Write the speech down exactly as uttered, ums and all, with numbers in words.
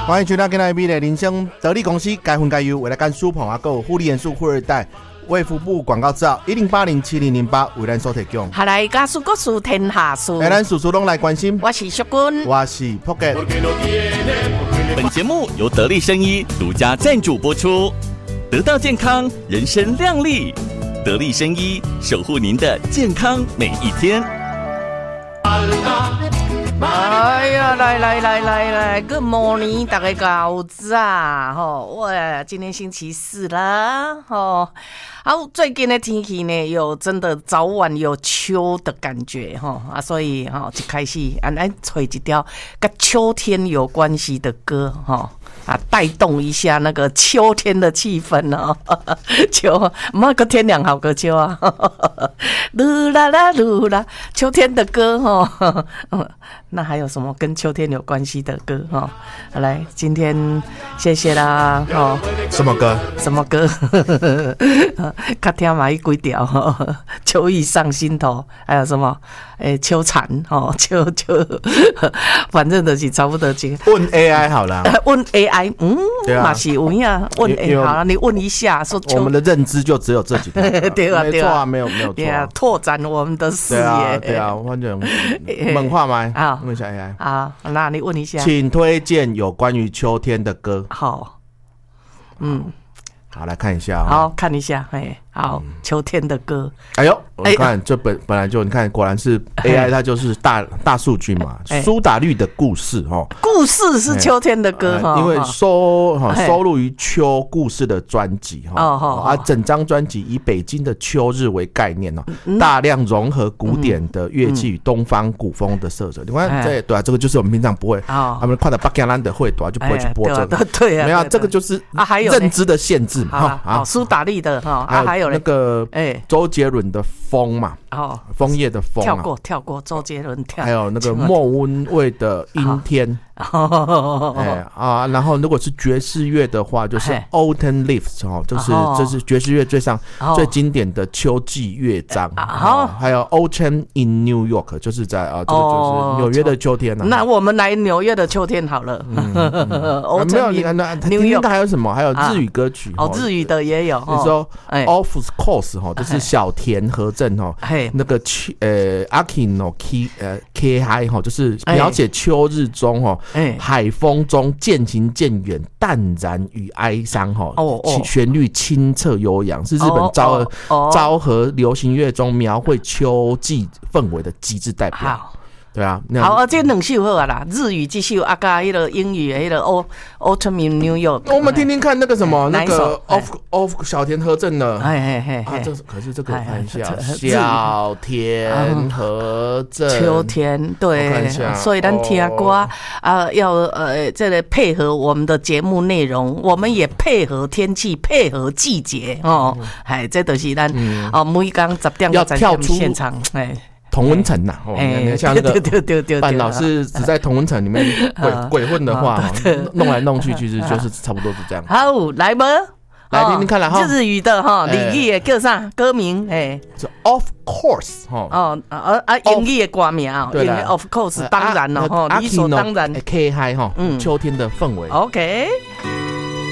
欢迎收听今天的人生得力公司该分该优，为了干书棚啊，够护理元素、富二代、卫福部广告资料一零八零七零零八为咱所提供。 下来家事各事天下事， 哎，咱事事拢来关心。 我是淑君， 我是扑克。 本节目由得力生医独家赞助播出，得到健康，人生亮丽。得力生医守护您的健康每一天。 哎呀，来来来来来 ，Good morning， 大家好早吼！哇，今天星期四啦吼。好，最近的天气呢，有真的早晚有秋的感觉哈啊，所以哈一开始俺来吹一条跟秋天有关系的歌哈啊，带动一下那个秋天的气氛哦。秋，妈个天凉好个秋啊！噜啦啦噜啦，秋天的歌哈。那还有什么跟秋天有关系的歌哈？好来，今天谢谢啦哈。 什么歌？ 什么歌？较听嘛，一几条哈，秋意上心头，还有什么？诶、欸，秋蝉哦，秋秋，反正就是差不多这个。 问 A I 好了。 问 A I， 嗯， 对啊， 嘛是有呀。问 A I 好了，你问一下，说我们的认知就只有这几条。 对啊， 没错啊，没有没有错、啊。 拓展我们的视野。 对啊，对啊，反正猛话嘛。 啊， 问一下 A I。 啊，那你问一下， 请推荐有关于秋天的歌。 好，嗯。 好，来看一下、哦。 好看一下，哎，好，嗯、秋天的歌。 哎呦，我看这本本来就你看，果然是 A I， 它就是大大数据嘛。苏打绿的故事哦， 故事是秋天的歌哈、呃， 因为收哈收录于秋故事的专辑哈，啊，整张专辑以北京的秋日为概念哦，嗯、大量融合古典的乐器与东方古风的色彩。你看这对啊，这个就是我们平常不会， 哦、 他们看到巴加兰的会多就不会去播这个， 对啊， 没有这个就是啊，还有认知的限制。 好，好，苏打绿的哈，啊，还有那个哎，周杰伦的风嘛，哦，枫叶的枫， 跳过跳过，周杰伦跳， 还有那个莫文蔚的阴天，哎啊，然后如果是爵士乐的话，就是 Autumn Leaves 哦，就是这是爵士乐最上最经典的秋季乐章，好，还有 Autumn in New York， 就是在啊，这个就是纽约的秋天啊。 那我们来纽约的秋天好了， 没有，你看那纽约还有什么？还有日语歌曲。 哦，日语的也有。 你说 ，Of course 哈，就是小田和正哈，那个秋呃 Akino K 呃 K Hi 哈，就是描写秋日中哈，海风中渐行渐远，淡然与哀伤哈，旋律清澈悠扬，是日本昭和昭和流行乐中描绘秋季氛围的极致代表。对啊， 好啊，这两首好啊啦，日语这首啊，加迄个英语迄个 Autumn in New York。 我们听听看那个什么，那个 Of Of 小田和正的， 哎哎哎， 啊，这可是这个看一下，小田和正， 秋天对，所以咱听歌啊，要呃这个配合我们的节目内容，我们也配合天气，配合季节哦，哎，这都是咱哦每天十点要跳出现场，哎。 同温层呐，哦，像那个范老师只在同温层里面鬼鬼混的话，弄来弄去，其实就是差不多是这样。 好，来吧， 来听听看啦哈。 日语的哈，日语的叫啥歌名？哎 ，Of course 哈。 哦，啊啊，英语的歌名啊，对啦 ，Of course， 当然了哈，理所当然。 K Hi 哈，秋天的氛围。 OK。